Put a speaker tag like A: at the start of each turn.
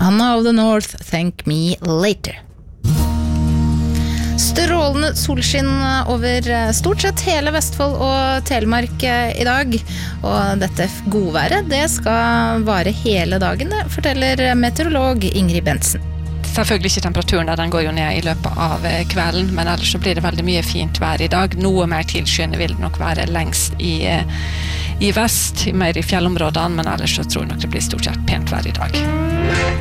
A: Anna of the North, Thank Me Later. Strålende solskinn over stort sett hele Vestfold og Telemark I dag. Og dette godværet, det skal vare hele dagen, forteller meteorolog Ingrid Bensen.
B: Selvfølgelig ikke temperaturen der, den går jo ned I løpet av kvelden, men ellers så blir det veldig mye fint vær I dag. Noe mer tilskyende vil det nok være lengst I vest, mer I fjellområdene, men ellers så tror jeg nok det blir stort sett pent vær I dag.